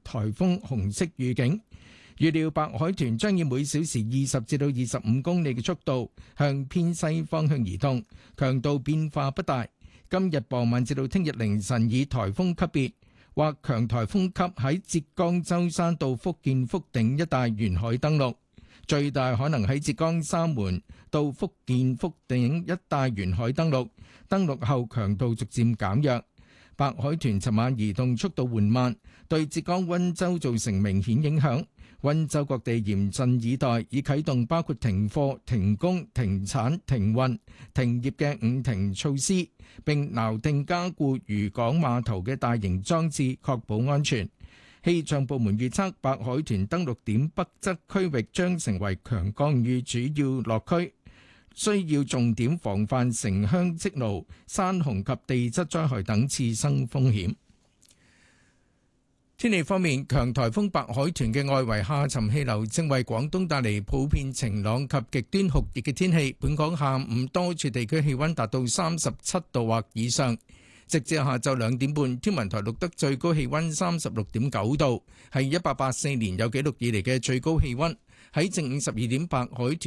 颱風紅色預警。預料白海豚將以每小時20至到25公里嘅速度向偏西方向移動，強度變化不大。今日傍晚至到聽日凌晨以颱風級別或強颱風級喺浙江舟山到福建福鼎一帶沿海登陸，最大可能喺浙江三門到福建福鼎一帶沿海登陸，登陸後強度逐漸減弱。白海豚尋晚移動速度緩慢，對浙江溫州造成明顯影響。溫州各地嚴陣以待，已啟動包括停課、停工、停產、停運、停業嘅5停措施，並錨定加固漁港碼頭嘅大型裝置，確保安全。氣象部門預測，白海豚登陸點北側區域將成為強降雨主要落區，需要重點防範城鄉積澇、山洪及地質災害等次生風險。天氣方面，強颱風白海豚嘅外圍下沉氣流正為廣東帶嚟普遍晴朗及極端酷熱嘅天氣。本港下午多處地區氣溫達到37度或以上。直至下晝2點半，天文台錄得最高氣溫36.9度，係1884年有紀錄以嚟嘅最高氣溫。喺正午12點，白海豚